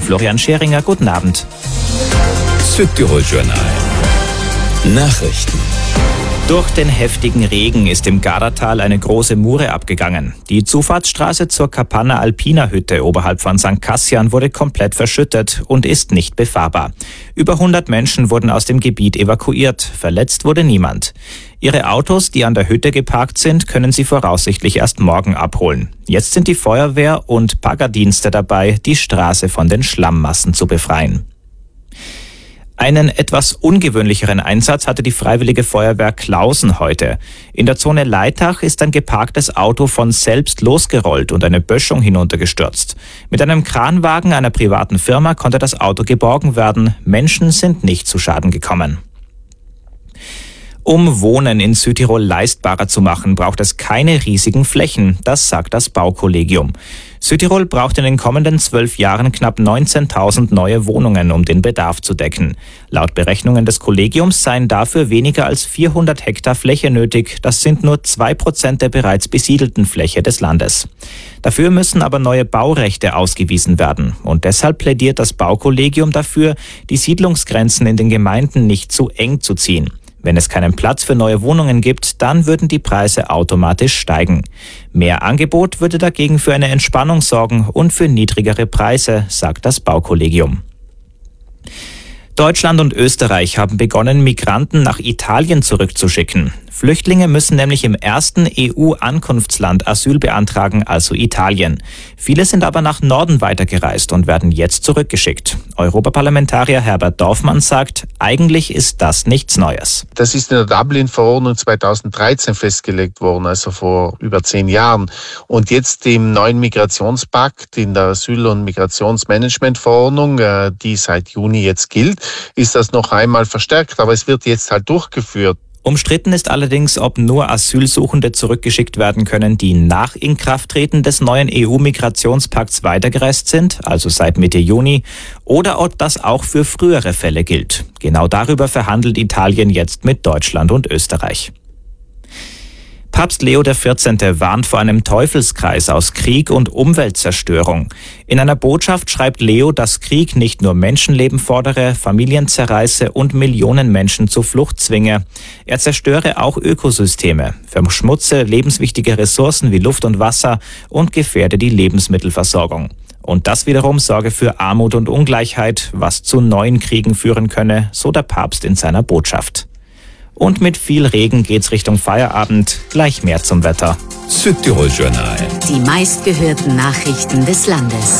Florian Scheringer, guten Abend. Südtirol Journal. Nachrichten. Durch den heftigen Regen ist im Gardatal eine große Mure abgegangen. Die Zufahrtsstraße zur Kapanna Alpina Hütte oberhalb von St. Kassian wurde komplett verschüttet und ist nicht befahrbar. Über 100 Menschen wurden aus dem Gebiet evakuiert. Verletzt wurde niemand. Ihre Autos, die an der Hütte geparkt sind, können Sie voraussichtlich erst morgen abholen. Jetzt sind die Feuerwehr und Baggerdienste dabei, die Straße von den Schlammmassen zu befreien. Einen etwas ungewöhnlicheren Einsatz hatte die Freiwillige Feuerwehr Klausen heute. In der Zone Leitach ist ein geparktes Auto von selbst losgerollt und eine Böschung hinuntergestürzt. Mit einem Kranwagen einer privaten Firma konnte das Auto geborgen werden. Menschen sind nicht zu Schaden gekommen. Um Wohnen in Südtirol leistbarer zu machen, braucht es keine riesigen Flächen, das sagt das Baukollegium. Südtirol braucht in den kommenden 12 Jahren knapp 19.000 neue Wohnungen, um den Bedarf zu decken. Laut Berechnungen des Kollegiums seien dafür weniger als 400 Hektar Fläche nötig. Das sind nur 2% der bereits besiedelten Fläche des Landes. Dafür müssen aber neue Baurechte ausgewiesen werden. Und deshalb plädiert das Baukollegium dafür, die Siedlungsgrenzen in den Gemeinden nicht zu eng zu ziehen. Wenn es keinen Platz für neue Wohnungen gibt, dann würden die Preise automatisch steigen. Mehr Angebot würde dagegen für eine Entspannung sorgen und für niedrigere Preise, sagt das Baukollegium. Deutschland und Österreich haben begonnen, Migranten nach Italien zurückzuschicken. Flüchtlinge müssen nämlich im ersten EU-Ankunftsland Asyl beantragen, also Italien. Viele sind aber nach Norden weitergereist und werden jetzt zurückgeschickt. Europaparlamentarier Herbert Dorfmann sagt, eigentlich ist das nichts Neues. Das ist in der Dublin-Verordnung 2013 festgelegt worden, also vor über 10 Jahren. Und jetzt im neuen Migrationspakt, in der Asyl- und Migrationsmanagementverordnung, die seit Juni jetzt gilt, ist das noch einmal verstärkt, aber es wird jetzt halt durchgeführt. Umstritten ist allerdings, ob nur Asylsuchende zurückgeschickt werden können, die nach Inkrafttreten des neuen EU-Migrationspakts weitergereist sind, also seit Mitte Juni, oder ob das auch für frühere Fälle gilt. Genau darüber verhandelt Italien jetzt mit Deutschland und Österreich. Papst Leo XIV. Warnt vor einem Teufelskreis aus Krieg und Umweltzerstörung. In einer Botschaft schreibt Leo, dass Krieg nicht nur Menschenleben fordere, Familien zerreiße und Millionen Menschen zur Flucht zwinge. Er zerstöre auch Ökosysteme, verschmutze lebenswichtige Ressourcen wie Luft und Wasser und gefährde die Lebensmittelversorgung. Und das wiederum sorge für Armut und Ungleichheit, was zu neuen Kriegen führen könne, so der Papst in seiner Botschaft. Und mit viel Regen geht's Richtung Feierabend. Gleich mehr zum Wetter. Südtirol Journal. Die meistgehörten Nachrichten des Landes.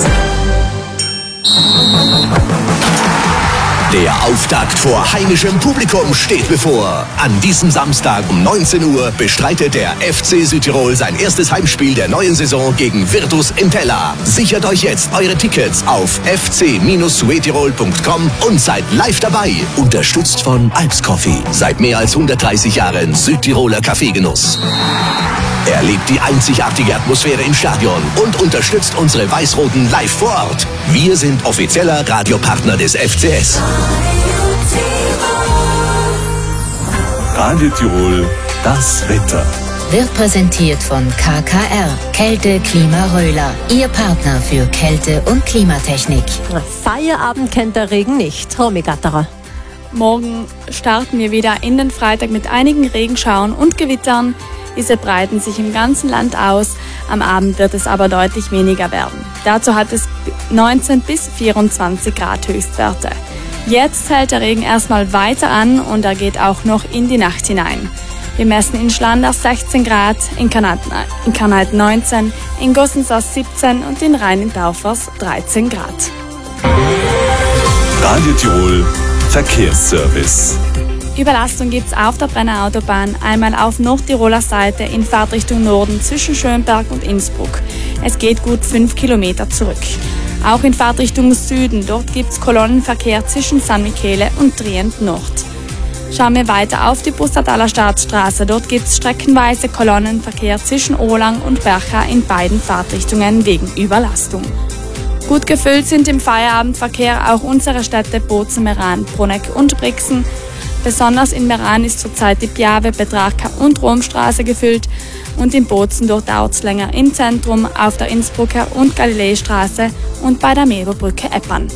Der Auftakt vor heimischem Publikum steht bevor. An diesem Samstag um 19 Uhr bestreitet der FC Südtirol sein erstes Heimspiel der neuen Saison gegen Virtus Entella. Sichert euch jetzt eure Tickets auf fc-suetirol.com und seid live dabei. Unterstützt von Alps Coffee. Seit mehr als 130 Jahren Südtiroler Kaffeegenuss. Erlebt die einzigartige Atmosphäre im Stadion und unterstützt unsere Weiß-Roten live vor Ort. Wir sind offizieller Radiopartner des FCS. Radio Tirol, das Wetter. Wird präsentiert von KKR, Kälte Klima Röhler, Ihr Partner für Kälte- und Klimatechnik. Feierabend kennt der Regen nicht. Romy Gatterer. Morgen starten wir wieder in den Freitag mit einigen Regenschauern und Gewittern. Diese breiten sich im ganzen Land aus. Am Abend wird es aber deutlich weniger werden. Dazu hat es 19 bis 24 Grad Höchstwerte. Jetzt hält der Regen erstmal weiter an und er geht auch noch in die Nacht hinein. Wir messen in Schlandach 16 Grad, in Karnheit 19, in Gossensau 17 und in Rhein-in-Taufers 13 Grad. Radio Tirol, Verkehrsservice. Überlastung gibt es auf der Brenner Autobahn, einmal auf Nordtiroler Seite in Fahrtrichtung Norden zwischen Schönberg und Innsbruck. Es geht gut 5 Kilometer zurück. Auch in Fahrtrichtung Süden, dort gibt es Kolonnenverkehr zwischen San Michele und Trient Nord. Schauen wir weiter auf die Bussardaler Staatsstraße. Dort gibt es streckenweise Kolonnenverkehr zwischen Olang und Bercha in beiden Fahrtrichtungen wegen Überlastung. Gut gefüllt sind im Feierabendverkehr auch unsere Städte Bozen, Meran, Bruneck und Brixen. Besonders in Meran ist zurzeit die Piave, Petrarca und Romstraße gefüllt und in Bozen dort dauert es länger im Zentrum, auf der Innsbrucker und Galileistraße und bei der Meberbrücke Eppern.